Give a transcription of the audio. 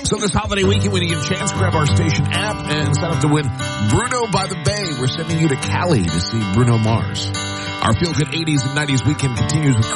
So this holiday weekend, when you get a chance, grab our station app and sign up to win Bruno by the Bay. We're sending you to Cali to see Bruno Mars. Our feel-good 80s and 90s weekend continues with